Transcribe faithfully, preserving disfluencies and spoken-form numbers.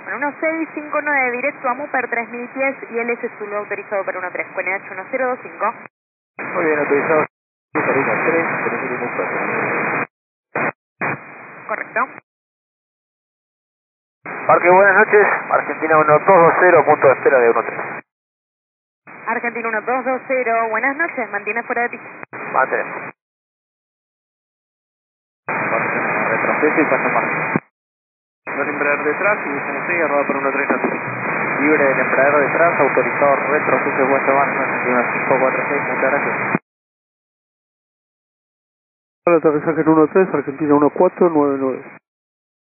uno seis cinco nueve directo a Muper tres mil pies y L S Zulu autorizado para uno tres, Q N H uno cero dos cinco. Muy bien, autorizado para uno tres, tenemos Muper. Correcto. Parque, buenas noches, Argentina uno dos dos cero, punto de espera de uno tres. Argentina uno dos dos cero, buenas noches, mantiene fuera de pista. Mantenemos. Retroceso y paso marcha. Don embrague detrás, división seis, arroba por uno tres Natura. Libre del embrague detrás, autorizado retroceso y vuelta marcha, Argentina cinco cuatro seis, muchas gracias. Aterrizaje en uno tres, Argentina uno cuatro nueve nueve.